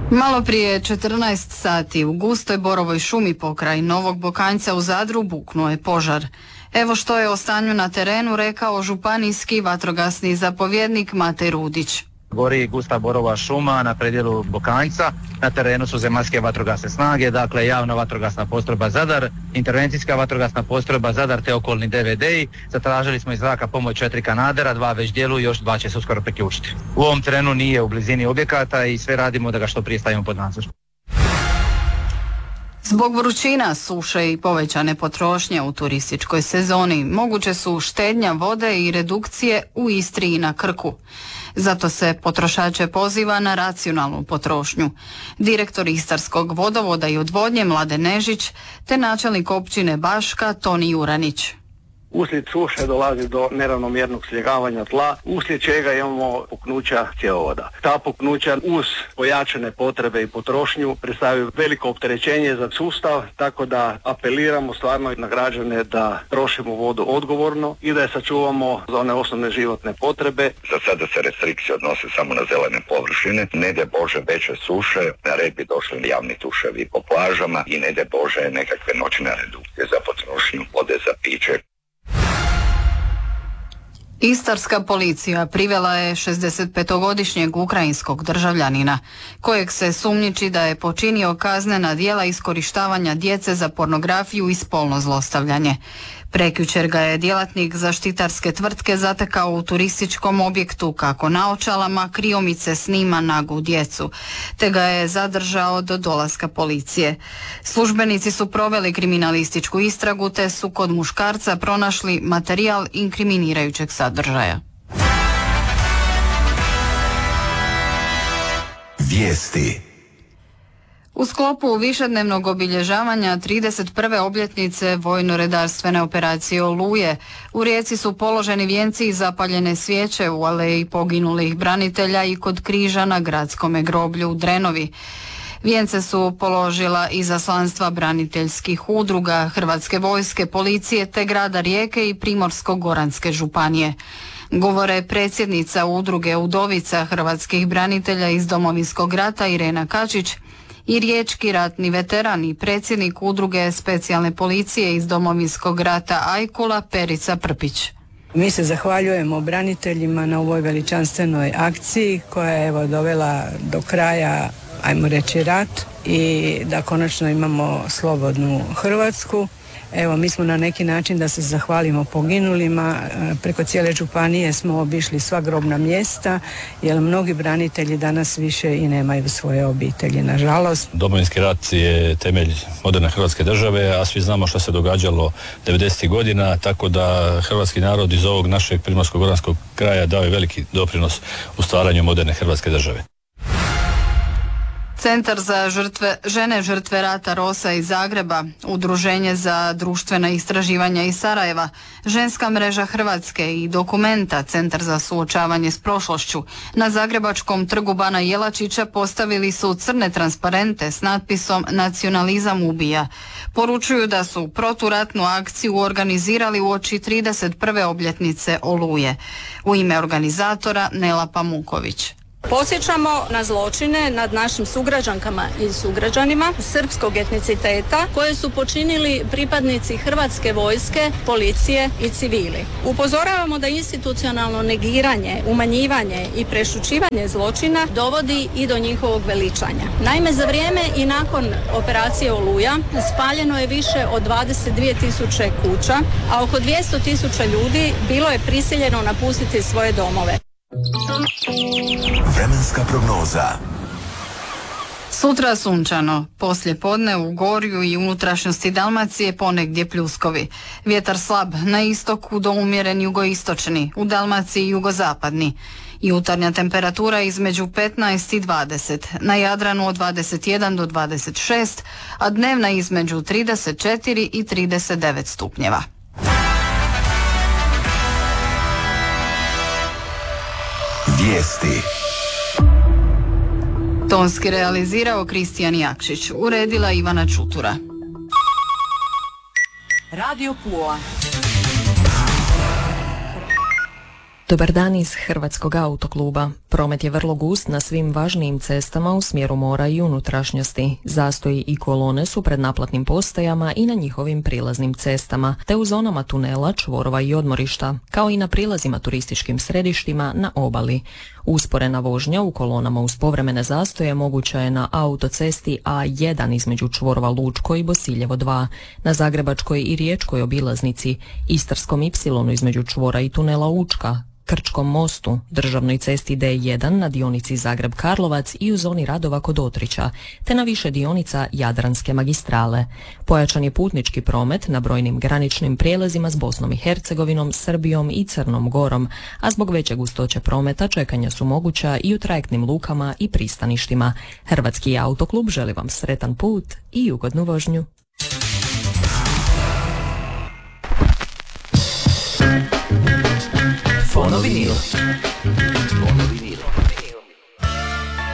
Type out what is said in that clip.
Malo prije 14 sati u gustoj borovoj šumi pokraj Novog Bokanjca u Zadru buknuo je požar. Evo što je o stanju na terenu rekao županijski vatrogasni zapovjednik Matej Rudić. Gori gusta borova šuma na predjelu Bokanjca, na terenu su zemaljske vatrogasne snage, dakle javna vatrogasna postrojba Zadar, intervencijska vatrogasna postrojba Zadar te okolni DVD-i. Zatražili smo iz zraka pomoć 4 kanadera, 2 već djeluju, još 2 će se uskoro priključiti. U ovom terenu nije u blizini objekata i sve radimo da ga što prije stavimo pod nadzor. Zbog vrućina, suše i povećane potrošnje u turističkoj sezoni moguće su štednja vode i redukcije u Istri i na Krku. Zato se potrošače poziva na racionalnu potrošnju. Direktor Istarskog vodovoda i odvodnje Mladen Nežić te načelnik općine Baška Toni Juranić. Uslijed suše dolazi do neravnomjernog sljegavanja tla, uslijed čega imamo puknuća cjevovoda. Ta puknuća uz pojačane potrebe i potrošnju predstavljaju veliko opterećenje za sustav, tako da apeliramo stvarno na građane da trošimo vodu odgovorno i da je sačuvamo za one osnovne životne potrebe. Za sada se restrikcije odnose samo na zelene površine. Ne daj Bože veće suše, na red bi došli javni tuševi po plažama i ne daj Bože nekakve noćne redukcije za potrošnju vode za piće. Istarska policija privela je 65-godišnjeg ukrajinskog državljanina, kojeg se sumnjiči da je počinio kaznena djela iskorištavanja djece za pornografiju i spolno zlostavljanje. Prekjučer ga je djelatnik zaštitarske tvrtke zatekao u turističkom objektu kako naočalama kriomice snima nagu djecu, te ga je zadržao do dolaska policije. Službenici su proveli kriminalističku istragu te su kod muškarca pronašli materijal inkriminirajućeg sadržaja. Vijesti. U sklopu višednevnog obilježavanja 31. obljetnice vojno-redarstvene operacije Oluje u Rijeci su položeni vijenci i zapaljene svijeće u aleji poginulih branitelja i kod križa na gradskome groblju u Drenovi. Vijence su položila izaslanstva braniteljskih udruga, Hrvatske vojske, policije te grada Rijeke i Primorsko-goranske županije. Govore predsjednica udruge Udovica hrvatskih branitelja iz Domovinskog rata Irena Kačić i riječki ratni veteran i predsjednik udruge specijalne policije iz Domovinskog rata Ajkula Perica Prpić. Mi se zahvaljujemo braniteljima na ovoj veličanstvenoj akciji koja je dovela do kraja, ajmo reći, rat i da konačno imamo slobodnu Hrvatsku. Evo, mi smo na neki način da se zahvalimo poginulima. Preko cijele županije smo obišli sva grobna mjesta, jer mnogi branitelji danas više i nemaju svoje obitelji, nažalost. Domovinski rat je temelj moderne Hrvatske države, a svi znamo što se događalo 90. godina, tako da hrvatski narod iz ovog našeg Primorsko-goranskog kraja dao je veliki doprinos u stvaranju moderne Hrvatske države. Centar za žene žrtve rata Rosa iz Zagreba, Udruženje za društvena istraživanja iz Sarajeva, Ženska mreža Hrvatske i Dokumenta, Centar za suočavanje s prošlošću, na Zagrebačkom trgu Bana Jelačića postavili su crne transparente s natpisom Nacionalizam ubija. Poručuju da su proturatnu akciju organizirali uoči 31. obljetnice Oluje. U ime organizatora Nela Pamuković. Podsjećamo na zločine nad našim sugrađankama i sugrađanima srpskog etniciteta koje su počinili pripadnici Hrvatske vojske, policije i civili. Upozoravamo da institucionalno negiranje, umanjivanje i prešućivanje zločina dovodi i do njihovog veličanja. Naime, za vrijeme i nakon operacije Oluja spaljeno je više od 22.000 kuća, a oko 200.000 ljudi bilo je prisiljeno napustiti svoje domove. Vremenska prognoza. Sutra sunčano, poslije podne u Gorju i unutrašnjosti Dalmacije ponegdje pljuskovi. Vjetar slab, na istoku do umjeren jugoistočni, u Dalmaciji jugozapadni. Jutarnja temperatura između 15 i 20, na Jadranu od 21 do 26, a dnevna između 34 i 39 stupnjeva. Vijesti. Tonski realizirao Kristijan Jakšić, uredila Ivana Čutura. Radio Pula. Dobar dan iz Hrvatskog autokluba. Promet je vrlo gust na svim važnijim cestama u smjeru mora i unutrašnjosti. Zastoji i kolone su pred naplatnim postajama i na njihovim prilaznim cestama, te u zonama tunela, čvorova i odmorišta, kao i na prilazima turističkim središtima na obali. Usporena vožnja u kolonama uz povremene zastoje moguća je na autocesti A1 između čvorova Lučko i Bosiljevo 2, na Zagrebačkoj i Riječkoj obilaznici, Istarskom Y između čvora i tunela Učka, Krčkom mostu, državnoj cesti D1 na dionici Zagreb-Karlovac i u zoni radova kod Otrića, te na više dionica Jadranske magistrale. Pojačan je putnički promet na brojnim graničnim prijelazima s Bosnom i Hercegovinom, Srbijom i Crnom Gorom, a zbog veće gustoće prometa čekanja su moguća i u trajektnim lukama i pristaništima. Hrvatski autoklub želi vam sretan put i ugodnu vožnju. Fonovinil.